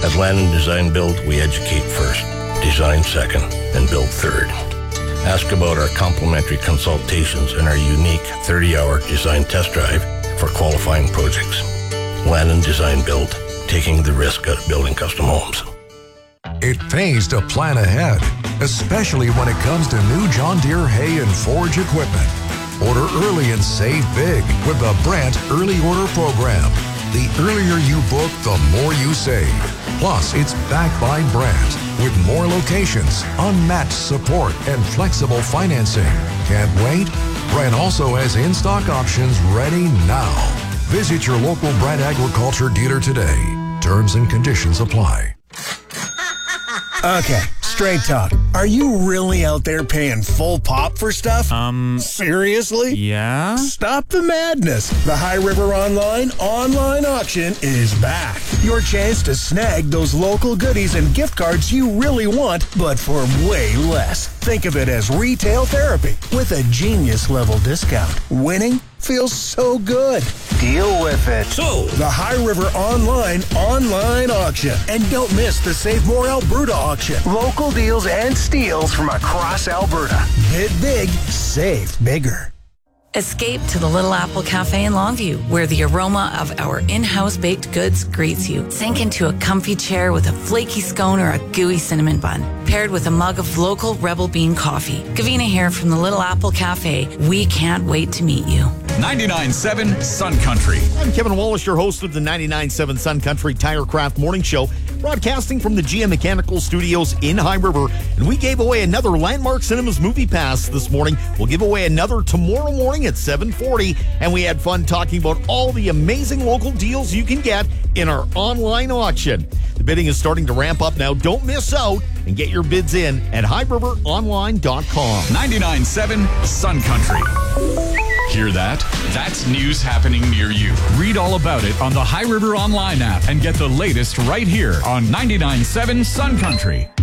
At Landon Design Build, we educate first, design second, and build third. Ask about our complimentary consultations and our unique 30-hour design test drive for qualifying projects. Landon Design Build, taking the risk out of building custom homes. It pays to plan ahead, especially when it comes to new John Deere hay and forage equipment. Order early and save big with the Brandt Early Order Program. The earlier you book, the more you save. Plus, it's backed by Brandt with more locations, unmatched support, and flexible financing. Can't wait? Brandt also has in-stock options ready now. Visit your local Brandt Agriculture dealer today. Terms and conditions apply. Okay, straight talk. Are you really out there paying full pop for stuff? Seriously? Yeah? Stop the madness. The High River online auction is back. Your chance to snag those local goodies and gift cards you really want, but for way less. Think of it as retail therapy with a genius-level discount. Winning feels so good. Deal with it. So, The High River online auction. And don't miss the Save More Alberta auction. Local deals and steals from across Alberta. Bid big, save bigger. Escape to the Little Apple Cafe in Longview, where the aroma of our in-house baked goods greets you. Sink into a comfy chair with a flaky scone or a gooey cinnamon bun, paired with a mug of local Rebel Bean coffee. Gavina here from the Little Apple Cafe. We can't wait to meet you. 99.7 Sun Country. I'm Kevin Wallace, your host of the 99.7 Sun Country Tirecraft Morning Show, broadcasting from the GM Mechanical Studios in High River. And we gave away another Landmark Cinemas Movie Pass this morning. We'll give away another tomorrow morning at 7:40. And we had fun talking about all the amazing local deals you can get in our online auction. The bidding is starting to ramp up now. Don't miss out and get your bids in at highriveronline.com. 99.7 Sun Country. Hear that? That's news happening near you. Read all about it on the High River Online app and get the latest right here on 99.7 Sun Country.